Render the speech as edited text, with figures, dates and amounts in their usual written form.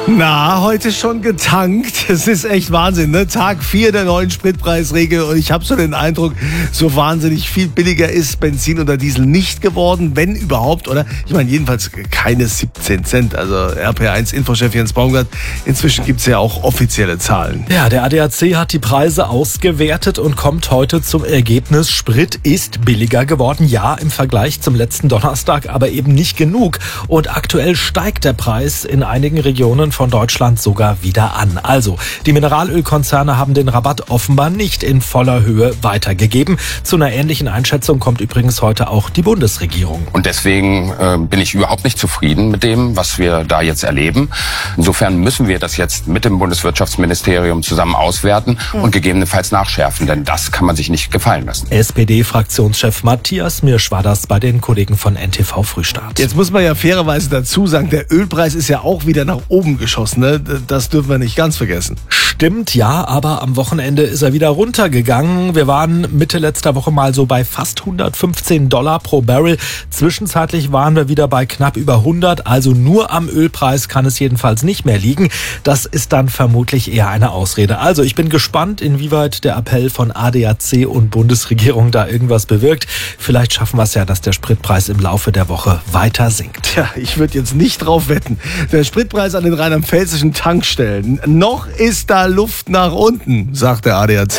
Na, heute schon getankt. Das ist echt Wahnsinn, ne? Tag 4 der neuen Spritpreisregel und ich habe so den Eindruck, so wahnsinnig viel billiger ist Benzin oder Diesel nicht geworden, wenn überhaupt, oder? Ich meine, jedenfalls keine 17 Cent. Also RP1-Infochef Jens Baumgart, inzwischen gibt es ja auch offizielle Zahlen. Ja, der ADAC hat die Preise ausgewertet und kommt heute zum Ergebnis, Sprit ist billiger geworden. Ja, im Vergleich zum letzten Donnerstag, aber eben nicht genug. Und aktuell steigt der Preis in einigen Regionen von Deutschland sogar wieder an. Also, die Mineralölkonzerne haben den Rabatt offenbar nicht in voller Höhe weitergegeben. Zu einer ähnlichen Einschätzung kommt übrigens heute auch die Bundesregierung. Und deswegen bin ich überhaupt nicht zufrieden mit dem, was wir da jetzt erleben. Insofern müssen wir das jetzt mit dem Bundeswirtschaftsministerium zusammen auswerten und gegebenenfalls nachschärfen, denn das kann man sich nicht gefallen lassen. SPD-Fraktionschef Matthias Mirsch war das bei den Kollegen von NTV Frühstart. Jetzt muss man ja fairerweise dazu sagen, der Ölpreis ist ja auch wieder nach oben geschossen, ne? Das dürfen wir nicht ganz vergessen. Stimmt, ja, aber am Wochenende ist er wieder runtergegangen. Wir waren Mitte letzter Woche mal so bei fast $115 pro Barrel. Zwischenzeitlich waren wir wieder bei knapp über 100, also nur am Ölpreis kann es jedenfalls nicht mehr liegen. Das ist dann vermutlich eher eine Ausrede. Also ich bin gespannt, inwieweit der Appell von ADAC und Bundesregierung da irgendwas bewirkt. Vielleicht schaffen wir es ja, dass der Spritpreis im Laufe der Woche weiter sinkt. Tja, ich würde jetzt nicht drauf wetten. Der Spritpreis an den rheinland-pfälzischen Tankstellen. Noch ist da Luft nach unten, sagt der ADAC.